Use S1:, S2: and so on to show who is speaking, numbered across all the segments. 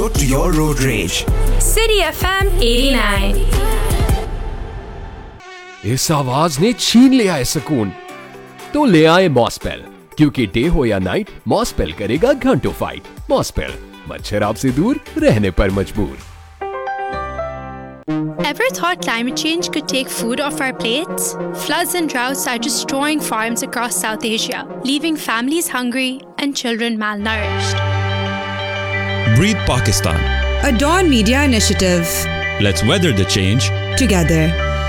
S1: antidote to your road rage.
S2: City FM 89.
S3: इस आवाज ने छीन लिया है सुकून, तो ले आए मॉसपेल, क्योंकि डे हो या नाइट मॉसपेल करेगा घंटों फाइट। मॉसपेल, मच्छर आपसे दूर रहने पर मजबूर।
S4: Ever thought climate change could take food off our plates? Floods and droughts are destroying farms across South Asia, leaving families hungry and children malnourished.
S5: Breathe Pakistan.
S6: A Dawn Media initiative.
S5: Let's weather the change
S6: together.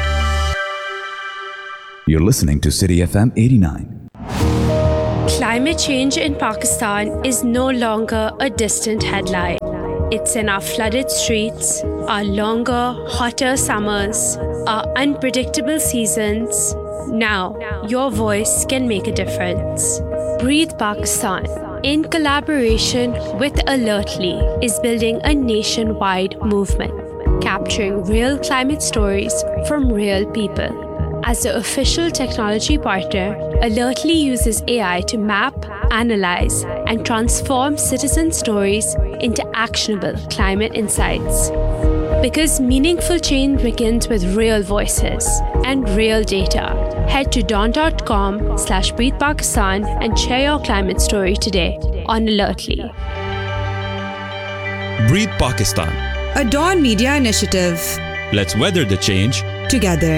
S7: You're listening to City FM 89.
S2: Climate change in Pakistan is no longer a distant headline. It's in our flooded streets, our longer, hotter summers, our unpredictable seasons. Now, your voice can make a difference. Breathe Pakistan, in collaboration with Alertly, is building a nationwide movement, capturing real climate stories from real people. As the official technology partner, Alertly uses AI to map, analyze, and transform citizen stories into actionable climate insights. Because meaningful change begins with real voices and real data. Head to dawn.com/breathepakistan and share your climate story today on Alertly.
S5: Breathe Pakistan.
S6: A Dawn Media initiative.
S5: Let's weather the change
S6: together.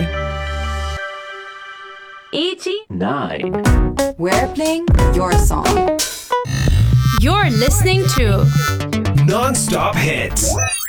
S2: 89.
S8: We're playing your song.
S2: You're listening to
S1: Non-stop hits.